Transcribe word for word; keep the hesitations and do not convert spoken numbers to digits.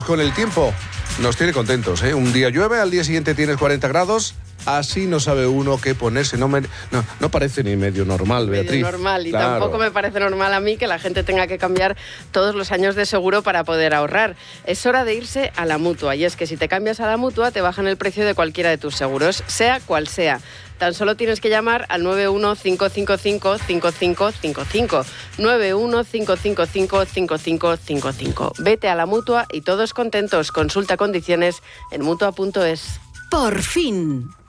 Con el tiempo nos tiene contentos, ¿eh? Un día llueve, al día siguiente tienes cuarenta grados, así no sabe uno qué ponerse. No, me, no, no parece ni medio normal, Beatriz. Medio normal, y claro. Tampoco me parece normal a mí que la gente tenga que cambiar todos los años de seguro para poder ahorrar. Es hora de irse a la Mutua, y es que si te cambias a la Mutua te bajan el precio de cualquiera de tus seguros, sea cual sea. Tan solo tienes que llamar al nueve uno cinco cinco cinco cinco cinco cinco cinco, nueve uno cinco cinco cinco cinco cinco cinco cinco. Vete a la Mutua y todos contentos. Consulta condiciones en mutua punto es. Por fin.